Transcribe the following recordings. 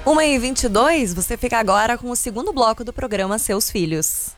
1h22, você fica agora com o segundo bloco do programa Seus Filhos.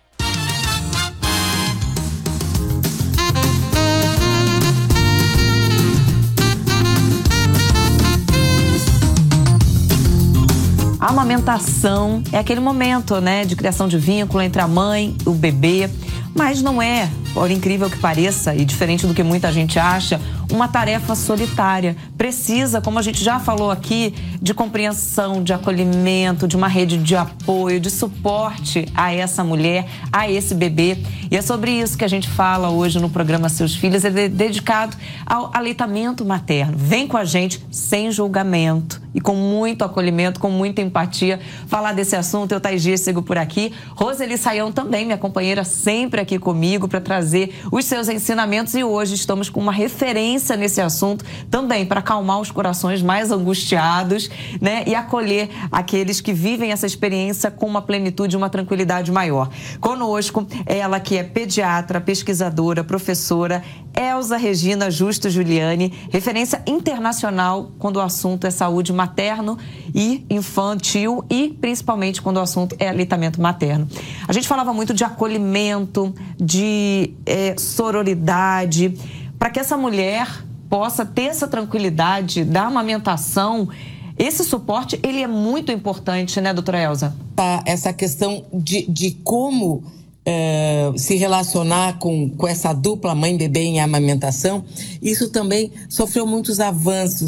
A amamentação é aquele momento, né, de criação de vínculo entre a mãe e o bebê, mas não é, por incrível que pareça, e diferente do que muita gente acha, uma tarefa solitária. Precisa, como a gente já falou aqui, de compreensão, de acolhimento, de uma rede de apoio, de suporte a essa mulher, a esse bebê. E é sobre isso que a gente fala hoje no programa Seus Filhos, é dedicado ao aleitamento materno. Vem com a gente sem julgamento e com muito acolhimento, com muita empatia. Falar desse assunto, eu, Thais Dias, sigo por aqui. Roseli Saião também, minha companheira, sempre aqui comigo para trazer os seus ensinamentos. E hoje estamos com uma referência nesse assunto também para acalmar os corações mais angustiados, né? E acolher aqueles que vivem essa experiência com uma plenitude, uma tranquilidade maior. Conosco, ela que é pediatra, pesquisadora, professora, Elza Regina Justo Giuliani, referência internacional quando o assunto é saúde materno e infantil e principalmente quando o assunto é aleitamento materno. A gente falava muito de acolhimento, de sororidade, para que essa mulher possa ter essa tranquilidade da amamentação. Esse suporte, ele é muito importante, né, doutora Elza? Essa questão de como se relacionar com essa dupla mãe-bebê em amamentação, isso também sofreu muitos avanços